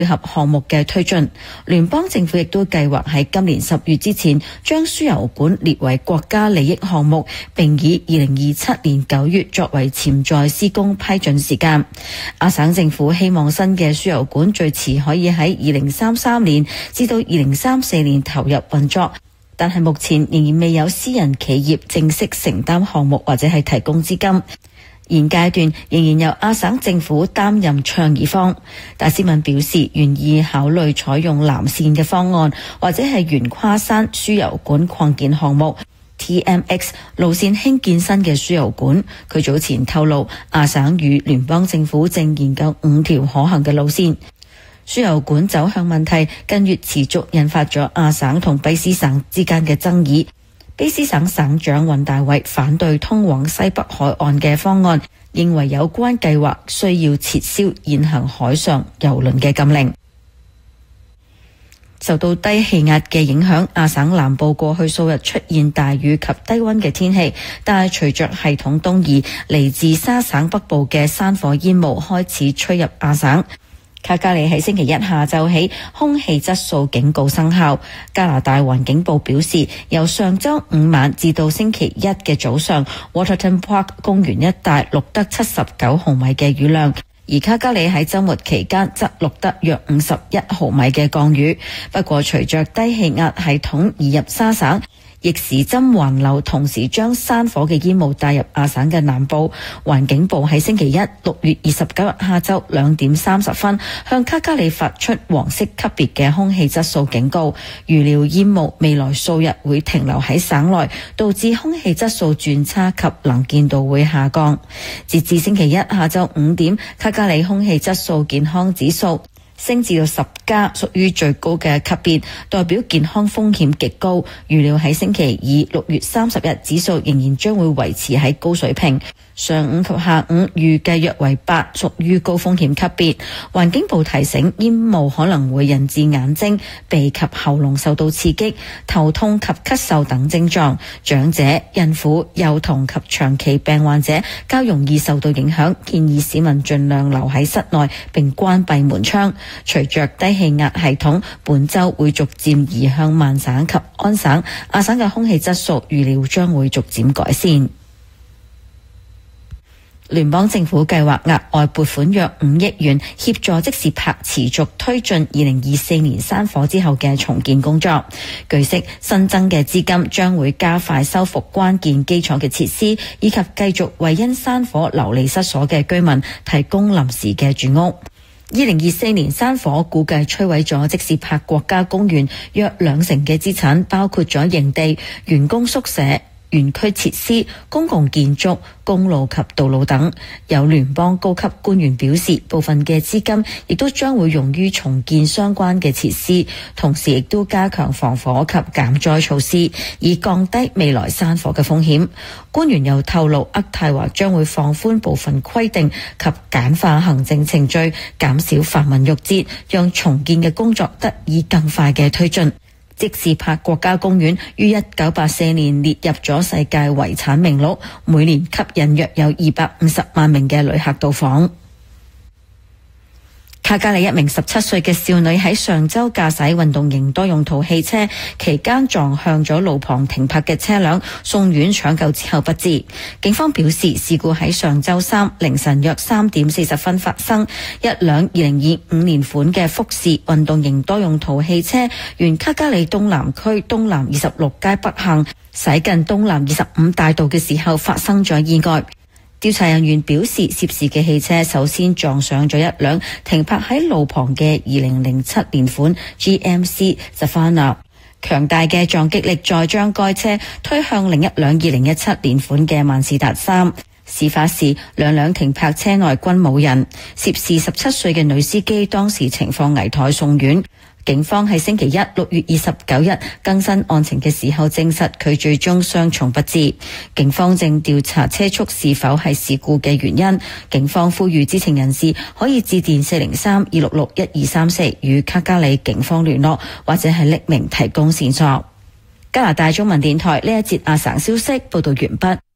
配合項目嘅推進，聯邦政府亦都計劃喺今年10月之前將輸油管列為國家利益項目，並以2027年9月作為潛在施工批准時間。阿省政府希望新嘅輸油管最遲可以喺2033年至到2034年投入運作，但係目前仍然未有私人企業正式承擔項目或者係提供資金。現階段仍然由阿省政府擔任倡議方。戴斯文表示願意考慮採用南線嘅方案，或者係沿跨山輸油管擴建項目 TMX 路線興建新嘅輸油管。佢早前透露，阿省與聯邦政府正研究5條可行嘅路線。輸油管走向問題近月持續引發咗阿省同卑斯省之間嘅爭議。卑斯省省長雲大偉反對通往西北海岸嘅方案，認為有關計劃需要撤銷現行海上郵輪嘅禁令。受到低氣壓嘅影響，阿省南部過去數日出現大雨及低溫嘅天氣，但係隨着系統東移，嚟自沙省北部嘅山火煙霧開始吹入阿省。卡加里喺星期一下晝起空氣質素警告生效。加拿大環境部表示，由上週5晚至到星期一嘅早上 Waterton Park 公園一帶錄得79毫米嘅雨量，而卡加里喺週末期間則錄得約51毫米嘅降雨。不過隨着低氣壓系統移入沙省，逆時針環流同時將山火嘅煙霧帶入阿省嘅南部。環境部喺星期一6月29日下晝2點30分向卡加里發出黃色級別嘅空氣質素警告，預料煙霧未來數日會停留喺省內，導致空氣質素轉差及能見度會下降。截至星期一下晝5點，卡加里空氣質素健康指數升至到10加，屬於最高嘅級別，代表健康風險極高。預料喺星期二6月30日，指數仍然將會維持喺高水平。上午及下午預計約為8，屬於高風險級別。環境部提醒，煙霧可能會引致眼睛、鼻及喉嚨受到刺激、頭痛及咳嗽等症狀。長者、孕婦、幼童及長期病患者較容易受到影響，建議市民盡量留喺室內並關閉門窗。隨着低氣壓系統本週會逐漸移向曼省及安省，阿省嘅空氣質素預料將會逐漸改善。聯邦政府計劃額外撥款約5億元，協助即時柏持續推進2024年山火之後嘅重建工作。據悉，新增嘅資金將會加快修復關鍵基礎嘅設施，以及繼續為因山火流離失所嘅居民提供臨時嘅住屋。2024年山火估計摧毀咗即時柏國家公園約20%嘅資產，包括咗營地、員工宿舍、園區設施、公共建築、公路及道路等。有聯邦高級官員表示，部分嘅資金亦都將會用於重建相關嘅設施，同時亦都加強防火及減災措施，以降低未來山火嘅風險。官員又透露，渥太華將會放寬部分規定及簡化行政程序，減少繁文縟節，讓重建嘅工作得以更快嘅推進。即時柏國家公園於1984年列入咗世界遺產名錄，每年吸引約有250萬名嘅旅客到訪。卡加里一名17歲嘅少女喺上週駕駛運動型多用途汽車期間撞向咗路旁停泊嘅車輛，送院搶救之後不治。警方表示，事故喺上週3凌晨約3點40分發生。一輛2025年款嘅福士運動型多用途汽車沿卡加里東南區東南26街北行，駛近東南25大道嘅時候發生咗意外。調查人員表示，涉事嘅汽車首先撞上咗一輛停泊喺路旁嘅2007年款 GMC Savannah， 強大嘅撞擊力再將該車推向另一輛2017年款嘅萬事達3。事發時，兩輛停泊車內均冇人，涉事17歲嘅女司機當時情況危殆，送院。警方喺星期一6月29日更新案情嘅時候證實，佢最終傷重不治。警方正調查車速是否係事故嘅原因。警方呼籲知情人士可以致電403-266-1234與卡加里警方聯絡，或者係匿名提供線索。加拿大中文電台呢一節阿省消息報道完畢。